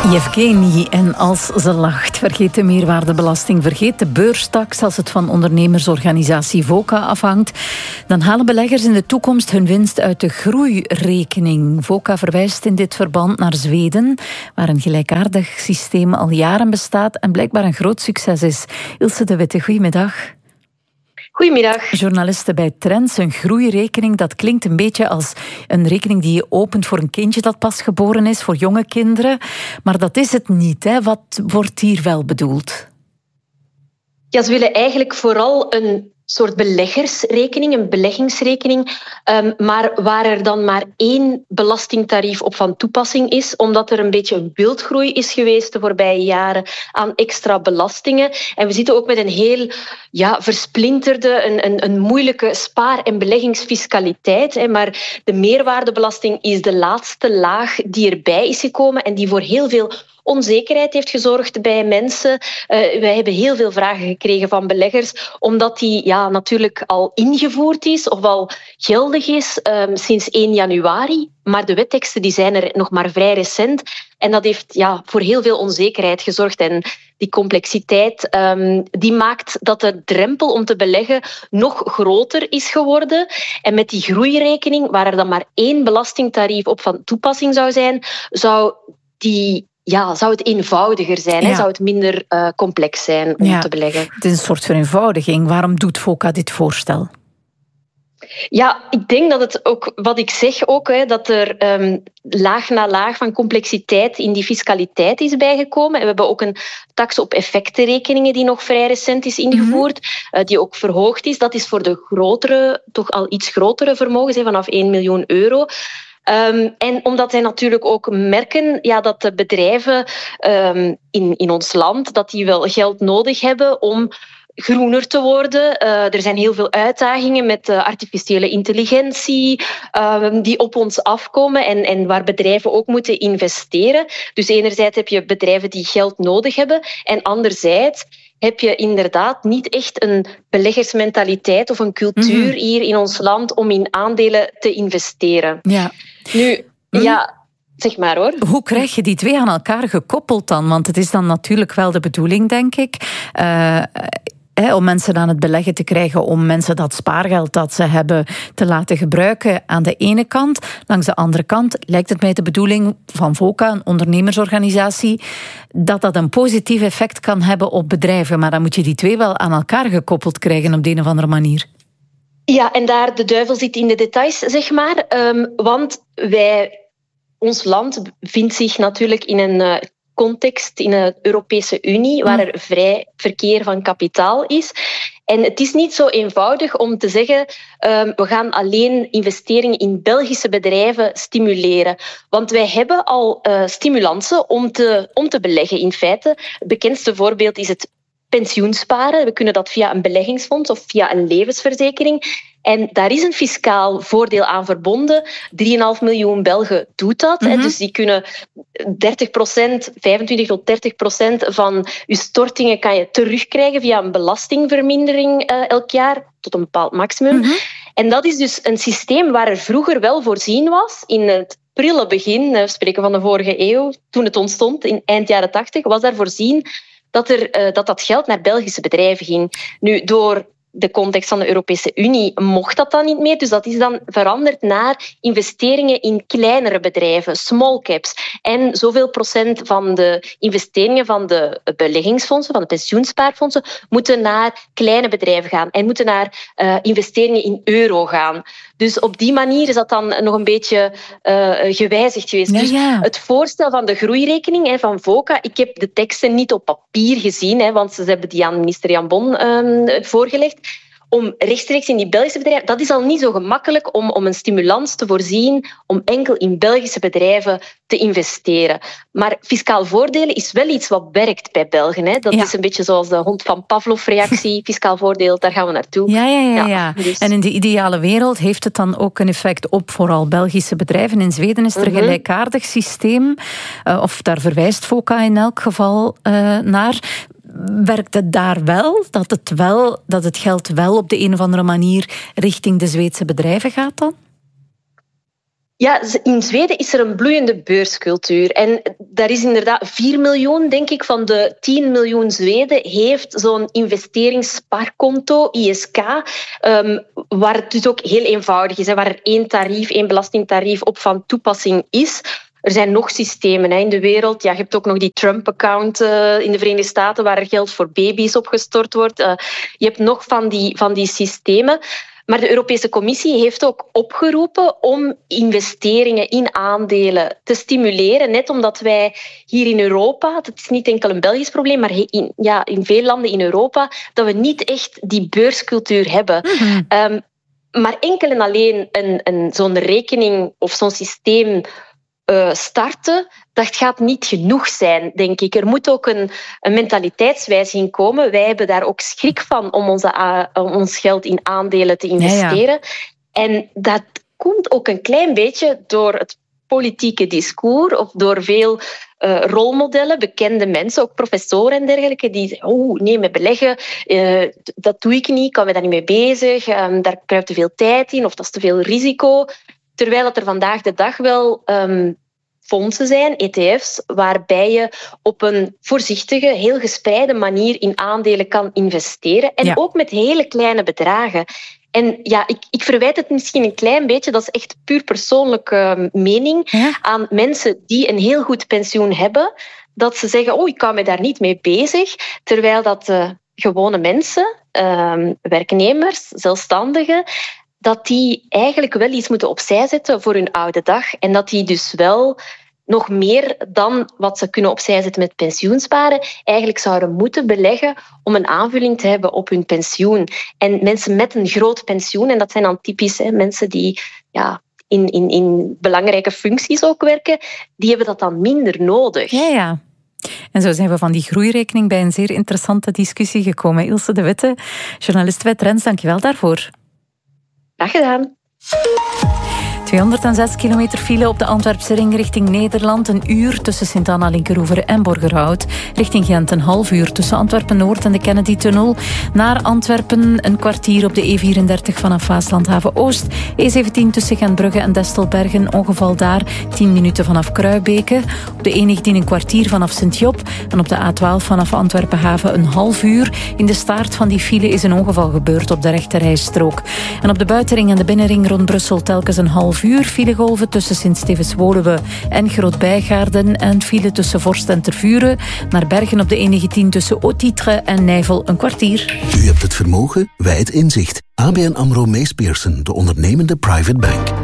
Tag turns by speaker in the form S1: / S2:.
S1: Yevgeny en Als ze lacht. Vergeet de meerwaardebelasting, vergeet de beurstaks als het van ondernemersorganisatie VOCA afhangt. Dan halen beleggers in de toekomst hun winst uit de groeirekening. VOCA verwijst in dit verband naar Zweden, waar een gelijkaardig systeem al jaren bestaat en blijkbaar een groot succes is. Ilse de Witte, goedemiddag.
S2: Goedemiddag.
S1: Journaliste bij Trends, een groeirekening, dat klinkt een beetje als een rekening die je opent voor een kindje dat pas geboren is, voor jonge kinderen. Maar dat is het niet, hè? Wat wordt hier wel bedoeld?
S2: Ja, ze willen eigenlijk vooral een soort beleggersrekening, een beleggingsrekening, maar waar er dan maar één belastingtarief op van toepassing is, omdat er een beetje een wildgroei is geweest de voorbije jaren aan extra belastingen. En we zitten ook met een heel versplinterde, een moeilijke spaar- en beleggingsfiscaliteit. Maar de meerwaardebelasting is de laatste laag die erbij is gekomen en die voor heel veel onzekerheid heeft gezorgd bij mensen. Wij hebben heel veel vragen gekregen van beleggers, omdat die natuurlijk al ingevoerd is of al geldig is sinds 1 januari. Maar de wetteksten die zijn er nog maar vrij recent. En dat heeft voor heel veel onzekerheid gezorgd. En die complexiteit die maakt dat de drempel om te beleggen nog groter is geworden. En met die groeirekening, waar er dan maar één belastingtarief op van toepassing zou zijn, zou het eenvoudiger zijn, zou het minder complex zijn om te beleggen.
S1: Het is een soort vereenvoudiging. Waarom doet VOCA dit voorstel?
S2: Ja, ik denk dat het ook, wat ik zeg ook, dat er laag na laag van complexiteit in die fiscaliteit is bijgekomen. En we hebben ook een tax op effectenrekeningen die nog vrij recent is ingevoerd, die ook verhoogd is. Dat is voor de grotere, toch al iets grotere vermogens, vanaf 1 miljoen euro. En omdat zij natuurlijk ook merken dat de bedrijven in ons land dat die wel geld nodig hebben om groener te worden. Er zijn heel veel uitdagingen met artificiële intelligentie die op ons afkomen en waar bedrijven ook moeten investeren. Dus enerzijds heb je bedrijven die geld nodig hebben en anderzijds heb je inderdaad niet echt een beleggersmentaliteit of een cultuur hier in ons land om in aandelen te investeren.
S1: Ja.
S2: Nu, zeg maar hoor.
S1: Hoe krijg je die twee aan elkaar gekoppeld dan? Want het is dan natuurlijk wel de bedoeling, denk ik, om mensen aan het beleggen te krijgen, om mensen dat spaargeld dat ze hebben te laten gebruiken aan de ene kant. Langs de andere kant lijkt het mij de bedoeling van VOCA, een ondernemersorganisatie, dat een positief effect kan hebben op bedrijven. Maar dan moet je die twee wel aan elkaar gekoppeld krijgen op de een of andere manier.
S2: Ja, en daar de duivel zit in de details, zeg maar. Want ons land bevindt zich natuurlijk in een context in de Europese Unie, waar er vrij verkeer van kapitaal is. En het is niet zo eenvoudig om te zeggen, we gaan alleen investeringen in Belgische bedrijven stimuleren. Want wij hebben al stimulansen om te beleggen in feite. Het bekendste voorbeeld is het pensioensparen. We kunnen dat via een beleggingsfonds of via een levensverzekering. En daar is een fiscaal voordeel aan verbonden. 3,5 miljoen Belgen doet dat. Dus die kunnen 25% tot 30% van je stortingen kan je terugkrijgen via een belastingvermindering elk jaar, tot een bepaald maximum. En dat is dus een systeem waar er vroeger wel voorzien was, in het prille begin, we spreken van de vorige eeuw, toen het ontstond, in eind jaren 80, was daar voorzien dat geld naar Belgische bedrijven ging. Nu, door de context van de Europese Unie mocht dat dan niet meer. Dus dat is dan veranderd naar investeringen in kleinere bedrijven, small caps. En zoveel procent van de investeringen van de beleggingsfondsen, van de pensioenspaarfondsen, moeten naar kleine bedrijven gaan en moeten naar investeringen in euro gaan. Dus op die manier is dat dan nog een beetje gewijzigd geweest.
S1: Ja, ja.
S2: Dus het voorstel van de groeirekening van VOCA, ik heb de teksten niet op papier gezien, want ze hebben die aan minister Jan Bon voorgelegd. Om rechtstreeks in die Belgische bedrijven, dat is al niet zo gemakkelijk om een stimulans te voorzien om enkel in Belgische bedrijven te investeren. Maar fiscaal voordelen is wel iets wat werkt bij Belgen. Dat is een beetje zoals de hond van Pavlov-reactie. Fiscaal voordeel, daar gaan we naartoe.
S1: Ja.
S2: Dus.
S1: En in de ideale wereld heeft het dan ook een effect op vooral Belgische bedrijven. In Zweden is er een gelijkaardig systeem, of daar verwijst VOCA in elk geval naar. Werkt het daar wel? Dat het geld wel op de een of andere manier richting de Zweedse bedrijven gaat dan?
S2: Ja, in Zweden is er een bloeiende beurscultuur. En daar is inderdaad 4 miljoen, denk ik, van de 10 miljoen Zweden heeft zo'n investeringsspaarkonto, ISK, waar het dus ook heel eenvoudig is, waar er één belastingtarief op van toepassing is. Er zijn nog systemen in de wereld. Ja, je hebt ook nog die Trump-account in de Verenigde Staten waar er geld voor baby's opgestort wordt. Je hebt nog van die systemen. Maar de Europese Commissie heeft ook opgeroepen om investeringen in aandelen te stimuleren. Net omdat wij hier in Europa, het is niet enkel een Belgisch probleem, maar in veel landen in Europa, dat we niet echt die beurscultuur hebben. Mm-hmm. Maar enkel en alleen zo'n rekening of zo'n systeem starten, dat gaat niet genoeg zijn, denk ik. Er moet ook een mentaliteitswijziging komen. Wij hebben daar ook schrik van om ons geld in aandelen te investeren. Ja. En dat komt ook een klein beetje door het politieke discours of door veel rolmodellen, bekende mensen, ook professoren en dergelijke, die zeggen, nee, met beleggen, dat doe ik niet, ik kan me daar niet mee bezig, daar kruipt te veel tijd in of dat is te veel risico. Terwijl dat er vandaag de dag wel fondsen zijn, ETF's, waarbij je op een voorzichtige, heel gespreide manier in aandelen kan investeren. En ook met hele kleine bedragen. En ja, ik verwijt het misschien een klein beetje, dat is echt puur persoonlijke mening, aan mensen die een heel goed pensioen hebben, dat ze zeggen, ik kan me daar niet mee bezig, terwijl dat gewone mensen, werknemers, zelfstandigen, dat die eigenlijk wel iets moeten opzij zetten voor hun oude dag. En dat die dus wel nog meer dan wat ze kunnen opzij zetten met pensioensparen, eigenlijk zouden moeten beleggen om een aanvulling te hebben op hun pensioen. En mensen met een groot pensioen, en dat zijn dan typisch mensen die in belangrijke functies ook werken, die hebben dat dan minder nodig.
S1: Ja. En zo zijn we van die groeirekening bij een zeer interessante discussie gekomen. Ilse de Witte, journalist bij Trends, dankjewel daarvoor.
S2: Graag gedaan.
S1: 206 kilometer file op de Antwerpse ring richting Nederland. Een uur tussen Sint-Anna, Linkeroever en Borgerhout. Richting Gent een half uur tussen Antwerpen-Noord en de Kennedy-tunnel. Naar Antwerpen een kwartier op de E34 vanaf Waaslandhaven-Oost. E17 tussen Gentbrugge en Destelbergen. Ongeval daar 10 minuten vanaf Kruibeke. Op de E19 een kwartier vanaf Sint-Job. En op de A12 vanaf Antwerpen-Haven een half uur. In de staart van die file is een ongeval gebeurd op de rechterrijstrook. En op de buitenring en de binnenring rond Brussel telkens een half uur. Filegolven tussen Sint-Stevens-Woluwe en Groot-Bijgaarden. En file tussen Vorst en Tervuren. Naar Bergen op de E19 tussen Haut-Titre en Nijvel een kwartier.
S3: U hebt het vermogen, wij het inzicht. ABN AMRO Mees Pierson, de ondernemende private bank.